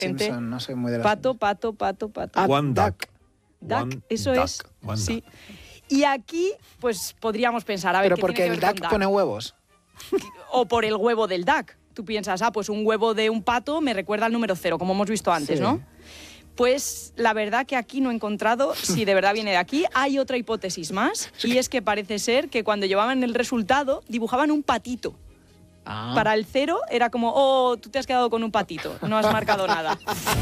Simpson, no soy muy de pato. One duck. Duck, eso es. Sí. Y aquí, pues podríamos pensar, a ver, pero ¿qué porque tiene el que ver duck con pone huevos. O por el huevo del duck. Tú piensas, pues un huevo de un pato me recuerda al número 0, como hemos visto antes, Sí. ¿no? Pues la verdad que aquí no he encontrado si de verdad viene de aquí. Hay otra hipótesis más, y es que parece ser que cuando llevaban el resultado dibujaban un patito. Para el 0 era como, tú te has quedado con un patito, no has marcado nada.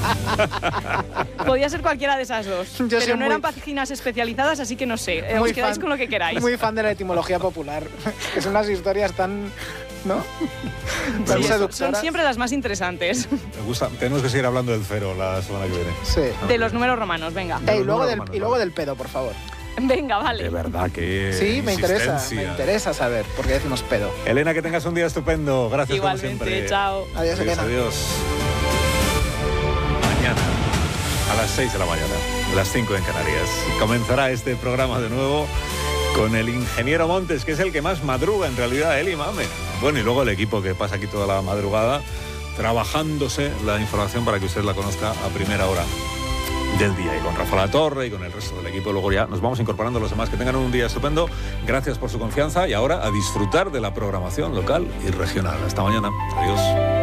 Podía ser cualquiera de esas dos, pero no eran páginas especializadas, así que no sé, os quedáis con lo que queráis. Muy fan de la etimología popular, que son unas historias tan... ¿no? Sí, son siempre las más interesantes. Me gusta. Tenemos que seguir hablando del 0 la semana que viene. Sí. De los números romanos, venga. Y luego del pedo, por favor. Venga, vale. De verdad que... Sí, me interesa saber por qué decimos pedo. Elena, que tengas un día estupendo. Gracias. Igualmente, como siempre. chao. Adiós, Elena. Adiós. Mañana, a las 6 de la mañana, las 5 en Canarias, comenzará este programa de nuevo con el ingeniero Montes, que es el que más madruga en realidad, él y Mame. Bueno, y luego el equipo que pasa aquí toda la madrugada trabajándose la información para que usted la conozca a primera hora del día, y con Rafa La Torre y con el resto del equipo. Luego ya nos vamos incorporando los demás. Que tengan un día estupendo. Gracias por su confianza, y ahora a disfrutar de la programación local y regional. Hasta mañana. Adiós.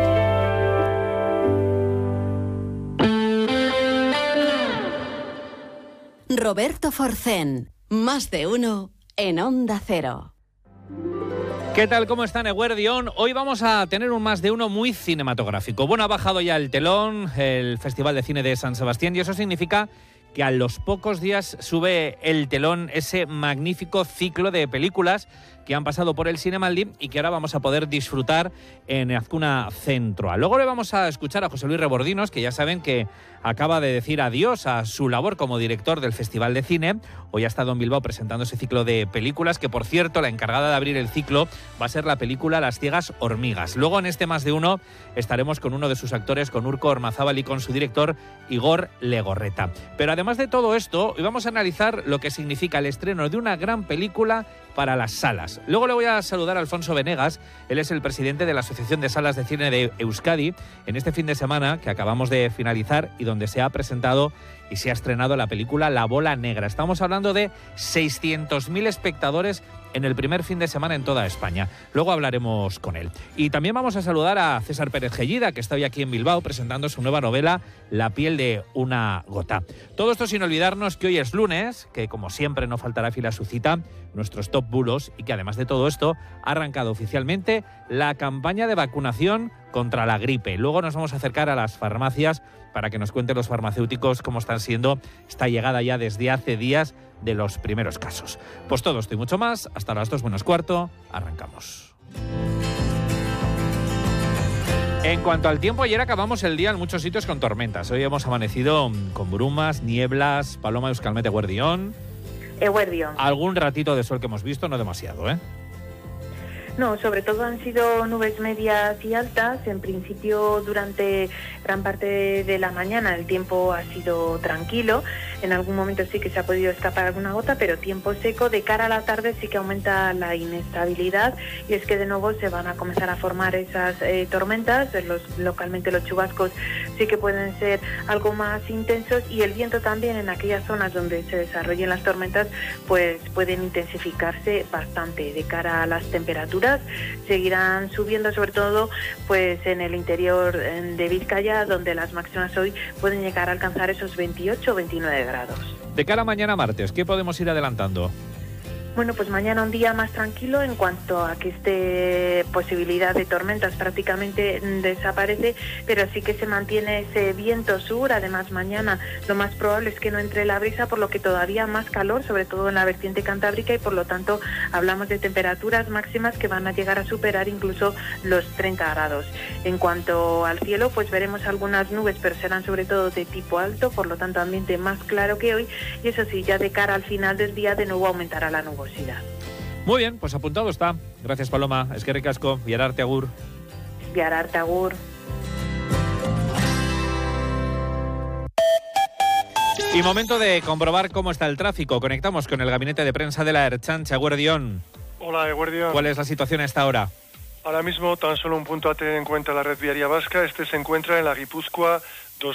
Roberto Forcén, Más de Uno en Onda Cero. ¿Qué tal? ¿Cómo están, Eguerdión? Hoy vamos a tener un Más de Uno muy cinematográfico. Bueno, ha bajado ya el telón, el Festival de Cine de San Sebastián, y eso significa que a los pocos días sube el telón ese magnífico ciclo de películas que han pasado por el Cinemaldi y que ahora vamos a poder disfrutar en Azcuna Centro A. Luego le vamos a escuchar a José Luis Rebordinos, que ya saben que acaba de decir adiós a su labor como director del Festival de Cine. Hoy ha estado en Bilbao presentando ese ciclo de películas, que por cierto, la encargada de abrir el ciclo va a ser la película Las ciegas hormigas. Luego en este Más de Uno estaremos con uno de sus actores, con Urko Ormazábal, y con su director Igor Legorreta. Pero además de todo esto, hoy vamos a analizar lo que significa el estreno de una gran película para las salas. Luego le voy a saludar a Alfonso Venegas. Él es el presidente de la Asociación de Salas de Cine de Euskadi, en este fin de semana que acabamos de finalizar y donde se ha presentado y se ha estrenado la película La Bola Negra. Estamos hablando de 600.000 espectadores en el primer fin de semana en toda España. Luego hablaremos con él. Y también vamos a saludar a César Pérez Gellida, que está hoy aquí en Bilbao presentando su nueva novela La piel de una gota. Todo esto sin olvidarnos que hoy es lunes, que como siempre no faltará fila a su cita, nuestros top bulos, y que además de todo esto ha arrancado oficialmente la campaña de vacunación contra la gripe. Luego nos vamos a acercar a las farmacias para que nos cuenten los farmacéuticos cómo están siendo esta llegada ya desde hace días de los primeros casos. Pues todo esto y mucho más, hasta las 2:45, arrancamos. En cuanto al tiempo, ayer acabamos el día en muchos sitios con tormentas. Hoy hemos amanecido con brumas, nieblas. Paloma Euskalmet, Eguerdión. Algún ratito de sol que hemos visto, no demasiado, ¿eh? No, sobre todo han sido nubes medias y altas. En principio, durante gran parte de la mañana el tiempo ha sido tranquilo. En algún momento sí que se ha podido escapar alguna gota, pero tiempo seco. De cara a la tarde sí que aumenta la inestabilidad, y es que de nuevo se van a comenzar a formar esas tormentas. Localmente los chubascos sí que pueden ser algo más intensos, y el viento también en aquellas zonas donde se desarrollen las tormentas pues pueden intensificarse bastante. De cara a las temperaturas, seguirán subiendo, sobre todo pues en el interior de Vizcaya, donde las máximas hoy pueden llegar a alcanzar esos 28 o 29 grados. De cara a mañana martes, ¿qué podemos ir adelantando? Bueno, pues mañana un día más tranquilo en cuanto a que esta posibilidad de tormentas prácticamente desaparece, pero sí que se mantiene ese viento sur. Además, mañana lo más probable es que no entre la brisa, por lo que todavía más calor, sobre todo en la vertiente cantábrica, y por lo tanto hablamos de temperaturas máximas que van a llegar a superar incluso los 30 grados. En cuanto al cielo, pues veremos algunas nubes, pero serán sobre todo de tipo alto, por lo tanto ambiente más claro que hoy, y eso sí, ya de cara al final del día de nuevo aumentará la nubosidad. Muy bien, pues apuntado está. Gracias, Paloma. Eskerrik asko. Biararte agur. Biararte agur. Y momento de comprobar cómo está el tráfico. Conectamos con el gabinete de prensa de la Ertzaintza. Eguerdión. Hola, Eguerdión. ¿Cuál es la situación a esta hora? Ahora mismo tan solo un punto a tener en cuenta la red viaria vasca. Este se encuentra en la Guipúzcoa